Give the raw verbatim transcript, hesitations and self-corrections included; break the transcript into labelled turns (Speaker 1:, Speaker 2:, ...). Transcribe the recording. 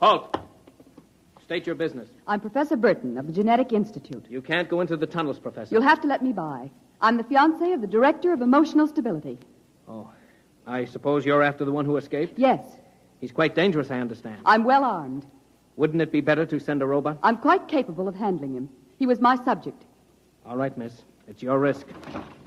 Speaker 1: Halt. State your business.
Speaker 2: I'm Professor Burton of the Genetic Institute.
Speaker 1: You can't go into the tunnels, Professor.
Speaker 2: You'll have to let me by. I'm the fiancée of the Director of Emotional Stability.
Speaker 1: Oh, I suppose you're after the one who escaped?
Speaker 2: Yes.
Speaker 1: He's quite dangerous, I understand.
Speaker 2: I'm well armed.
Speaker 1: Wouldn't it be better to send a robot?
Speaker 2: I'm quite capable of handling him. He was my subject.
Speaker 1: All right, miss. It's your risk.